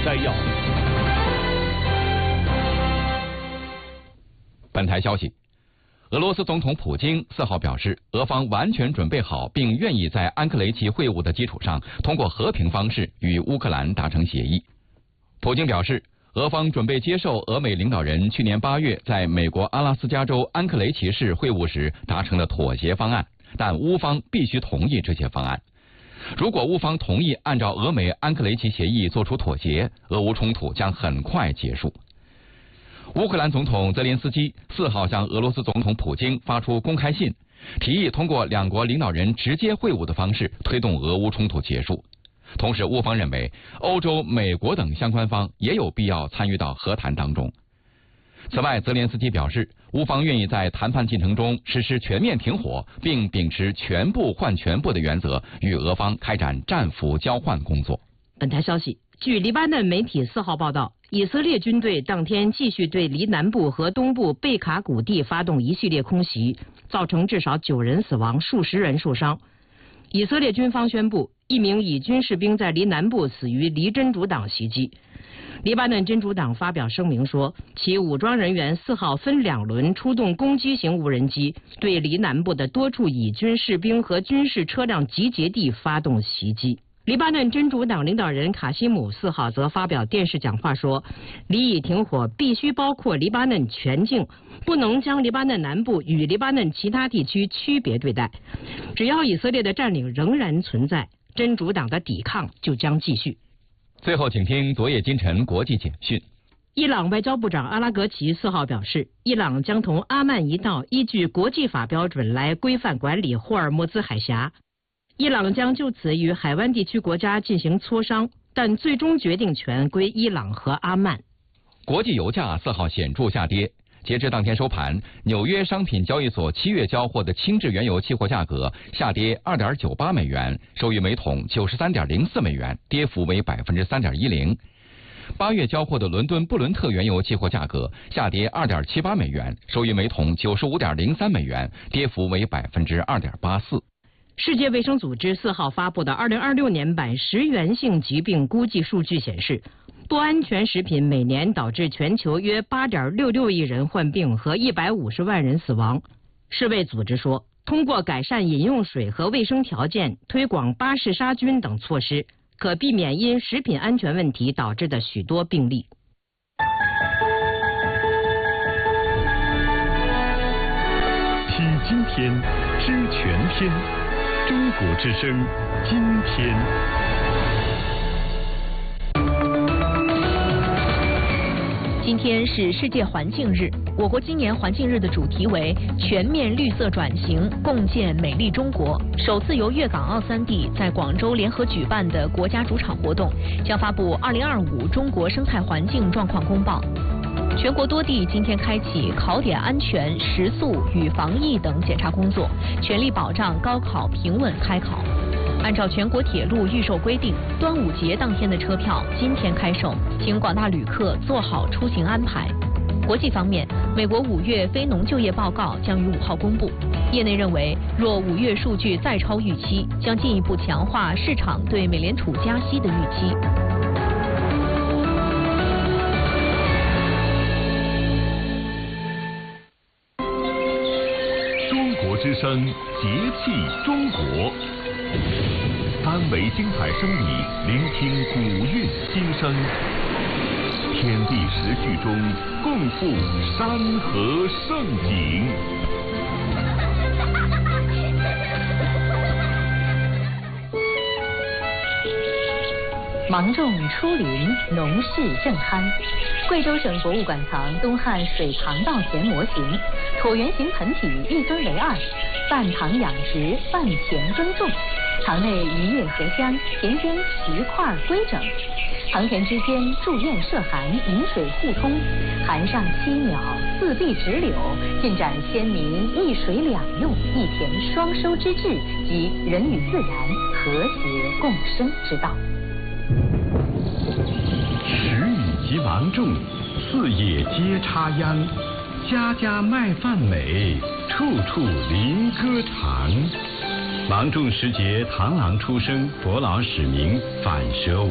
摘要。 本台消息，俄罗斯总统普京4号表示，俄方完全准备好并愿意在安克雷奇会晤的基础上，通过和平方式与乌克兰达成协议。普京表示，俄方准备接受俄美领导人去年8月在美国阿拉斯加州安克雷奇市会晤时达成的妥协方案，但乌方必须同意这些方案。如果乌方同意按照俄美安克雷奇协议做出妥协，俄乌冲突将很快结束。乌克兰总统泽连斯基4号向俄罗斯总统普京发出公开信，提议通过两国领导人直接会晤的方式推动俄乌冲突结束。同时，乌方认为欧洲、美国等相关方也有必要参与到和谈当中。此外，泽连斯基表示，乌方愿意在谈判进程中实施全面停火，并秉持全部换全部的原则，与俄方开展战俘交换工作。 本台消息，据黎巴嫩媒体4号报道，以色列军队当天继续对黎南部和东部贝卡谷地发动一系列空袭，造成至少9人死亡，数十人受伤。以色列军方宣布，1名以军士兵在黎南部死于黎真主党袭击。黎巴嫩真主党发表声明说，其武装人员4号分2轮出动攻击型无人机，对黎南部的多处以军士兵和军事车辆集结地发动袭击。黎巴嫩真主党领导人卡西姆4号则发表电视讲话说，黎以停火必须包括黎巴嫩全境，不能将黎巴嫩南部与黎巴嫩其他地区区别对待。只要以色列的占领仍然存在，真主党的抵抗就将继续。 最后，请听昨夜今晨国际简讯。 伊朗外交部长阿拉格齐4号表示，伊朗将同阿曼一道依据国际法标准来规范管理霍尔木兹海峡。伊朗将就此与海湾地区国家进行磋商，但最终决定权归伊朗和阿曼。 国际油价4号显著下跌，截至当天收盘，纽约商品交易所7月交货的轻质原油期货价格下跌2.98美元，收于每桶93.04美元，跌幅为3.10%。8月交货的伦敦布伦特原油期货价格下跌2.78美元，收于每桶95.03美元，跌幅为2.84%。 世界卫生组织4号发布的2026年版食源性疾病估计数据显示，不安全食品每年导致全球约8.66亿人患病和150万人死亡。世卫组织说，通过改善饮用水和卫生条件、推广巴氏杀菌等措施，可避免因食品安全问题导致的许多病例。 听今天，知全天。中国之声，今天。 今天是世界环境日，我国今年环境日的主题为全面绿色转型，共建美丽中国。首次由粤港澳3地在广州联合举办的国家主场活动，将发布2025中国生态环境状况公报。全国多地今天开启考点安全、食宿与防疫等检查工作，全力保障高考平稳开考。按照全国铁路预售规定，端午节当天的车票今天开售，请广大旅客做好出行安排。国际方面，美国5月非农就业报告将于5号公布，业内认为，若5月数据再超预期，将进一步强化市场对美联储加息的预期。 之声节气中国，3维精彩声理，聆听古韵心声，天地时序中共赴山河盛景。 芒种出林，农事正酣。贵州省博物馆藏东汉水塘稻田模型，椭圆形盆体1分为2，半塘养殖，半田耕种。塘内鱼跃荷香，田间石块规整。塘田之间筑堰设涵，引水互通，涵上栖鸟，四壁直柳，尽展先民一水两用、一田双收之志及人与自然和谐共生之道。 时以及芒种，四野皆插秧，家家麦饭美，处处林歌长。芒种时节，螳螂出生，伯劳使鸣，反舌